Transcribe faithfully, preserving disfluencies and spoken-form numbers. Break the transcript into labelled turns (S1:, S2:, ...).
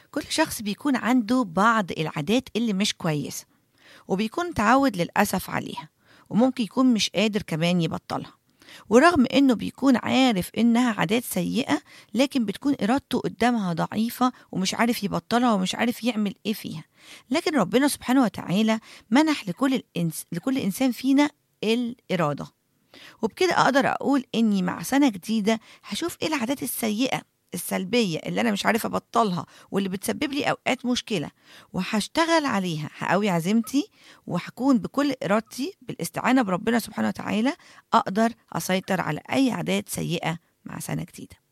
S1: كل شخص بيكون عنده بعض العادات اللي مش كويسة، وبيكون متعود للأسف عليها، وممكن يكون مش قادر كمان يبطلها. ورغم إنه بيكون عارف إنها عادات سيئة، لكن بتكون إرادته قدامها ضعيفة ومش عارف يبطلها ومش عارف يعمل إيه فيها. لكن ربنا سبحانه وتعالى منح لكل الإنس... لكل إنسان فينا الإرادة. وبكده أقدر أقول إني مع سنة جديدة هشوف إيه العادات السيئة السلبية اللي أنا مش عارفة أبطلها واللي بتسبب لي أوقات مشكلة، وهشتغل عليها، هقوي عزيمتي، وهكون بكل إرادتي بالاستعانة بربنا سبحانه وتعالى أقدر أسيطر على أي عادات سيئة مع سنة جديدة.